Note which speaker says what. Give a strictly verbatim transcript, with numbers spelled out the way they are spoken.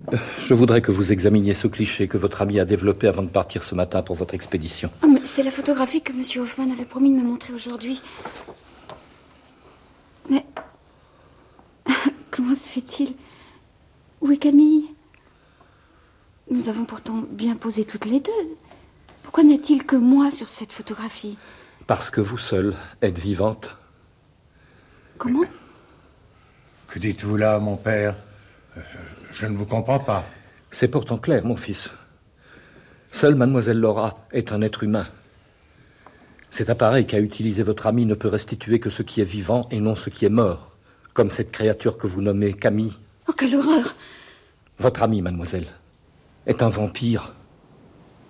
Speaker 1: Je voudrais que vous examiniez ce cliché que votre ami a développé avant de partir ce matin pour votre expédition.
Speaker 2: Oh, mais c'est la photographie que M. Hoffman avait promis de me montrer aujourd'hui. Mais... comment se fait-il? Où est Camille? Nous avons pourtant bien posé toutes les deux. Pourquoi n'y a-t-il que moi sur cette photographie?
Speaker 1: Parce que vous seule êtes vivante.
Speaker 2: Comment?
Speaker 3: Que dites-vous là, mon père? euh, Je ne vous comprends pas.
Speaker 1: C'est pourtant clair, mon fils. Seule mademoiselle Laura est un être humain. Cet appareil qu'a utilisé votre ami ne peut restituer que ce qui est vivant et non ce qui est mort, comme cette créature que vous nommez Camille.
Speaker 2: Oh, quelle horreur!
Speaker 1: Votre ami, mademoiselle, est un vampire.